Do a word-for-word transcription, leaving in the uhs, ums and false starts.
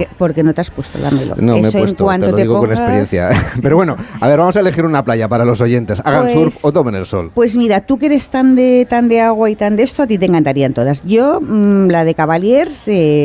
porque, porque no te has puesto la Melo. No, Eso me he puesto, en cuanto te lo te digo pongas... con experiencia. Pero bueno, a ver, vamos a elegir una playa para los oyentes. ¿Hagan Pues, surf o tomen el sol? Pues mira, tú que eres tan de, tan de agua y tan de esto, a ti te encantarían todas. Yo, mmm, la de Cavaliers... Eh,